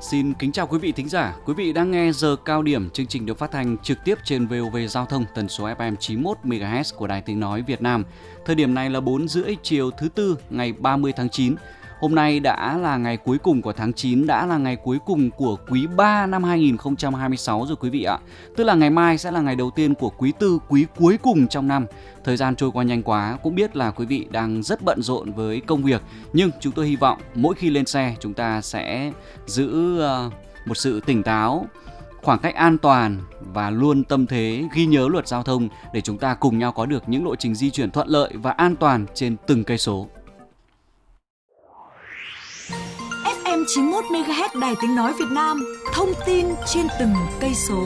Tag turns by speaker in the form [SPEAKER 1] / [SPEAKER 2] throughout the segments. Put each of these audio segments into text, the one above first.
[SPEAKER 1] Xin kính chào quý vị thính giả. Quý vị đang nghe giờ cao điểm, chương trình được phát thanh trực tiếp trên VOV Giao thông tần số FM 91 MHz của Đài Tiếng nói Việt Nam. Thời điểm này là 4 rưỡi chiều thứ Tư ngày 30 tháng 9. Hôm nay đã là ngày cuối cùng của tháng 9, đã là ngày cuối cùng của quý 3 năm 2026 rồi quý vị ạ. Tức là ngày mai sẽ là ngày đầu tiên của quý tư, quý cuối cùng trong năm. Thời gian trôi qua nhanh quá, cũng biết là quý vị đang rất bận rộn với công việc. Nhưng chúng tôi hy vọng mỗi khi lên xe chúng ta sẽ giữ một sự tỉnh táo, khoảng cách an toàn và luôn tâm thế ghi nhớ luật giao thông để chúng ta cùng nhau có được những lộ trình di chuyển thuận lợi và an toàn trên từng cây số.
[SPEAKER 2] FM 91 MHz Đài Tiếng nói Việt Nam, thông tin trên từng cây số.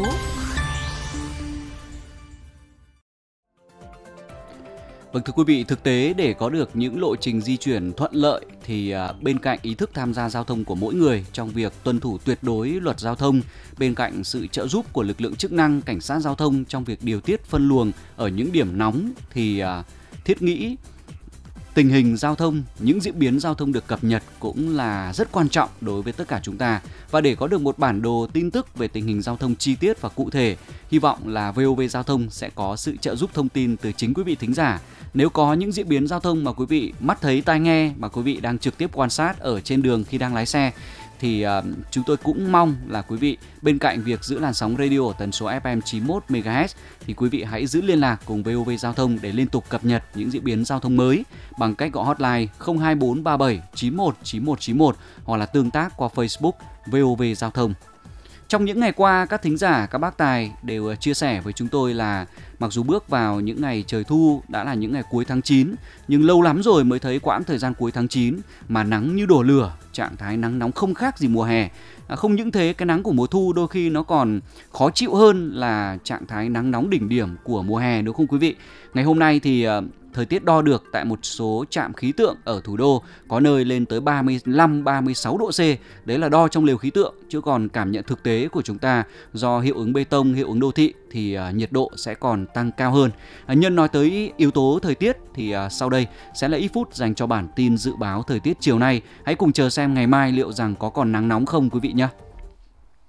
[SPEAKER 1] Vâng, thưa quý vị, thực tế để có được những lộ trình di chuyển thuận lợi thì bên cạnh ý thức tham gia giao thông của mỗi người trong việc tuân thủ tuyệt đối luật giao thông, bên cạnh sự trợ giúp của lực lượng chức năng, cảnh sát giao thông trong việc điều tiết phân luồng ở những điểm nóng thì thiết nghĩ tình hình giao thông, những diễn biến giao thông được cập nhật cũng là rất quan trọng đối với tất cả chúng ta. Và để có được một bản đồ tin tức về tình hình giao thông chi tiết và cụ thể, hy vọng là VOV Giao thông sẽ có sự trợ giúp thông tin từ chính quý vị thính giả. Nếu có những diễn biến giao thông mà quý vị mắt thấy tai nghe, mà quý vị đang trực tiếp quan sát ở trên đường khi đang lái xe, thì chúng tôi cũng mong là quý vị bên cạnh việc giữ làn sóng radio ở tần số FM 91 MHz thì quý vị hãy giữ liên lạc cùng VOV Giao thông để liên tục cập nhật những diễn biến giao thông mới bằng cách gọi hotline 02437 91 91 91 hoặc là tương tác qua Facebook VOV Giao thông. Trong những ngày qua, các thính giả, các bác tài đều chia sẻ với chúng tôi là mặc dù bước vào những ngày trời thu đã là những ngày cuối tháng 9, nhưng lâu lắm rồi mới thấy quãng thời gian cuối tháng 9 mà nắng như đổ lửa, trạng thái nắng nóng không khác gì mùa hè. Không những thế, cái nắng của mùa thu đôi khi nó còn khó chịu hơn là trạng thái nắng nóng đỉnh điểm của mùa hè, đúng không quý vị? Ngày hôm nay thì thời tiết đo được tại một số trạm khí tượng ở thủ đô có nơi lên tới 35-36 độ C. Đấy là đo trong lều khí tượng, chứ còn cảm nhận thực tế của chúng ta do hiệu ứng bê tông, hiệu ứng đô thị thì nhiệt độ sẽ còn tăng cao hơn. Nhân nói tới yếu tố thời tiết thì sau đây sẽ là ít phút dành cho bản tin dự báo thời tiết chiều nay. Hãy cùng chờ xem ngày mai liệu rằng có còn nắng nóng không quý vị nhé.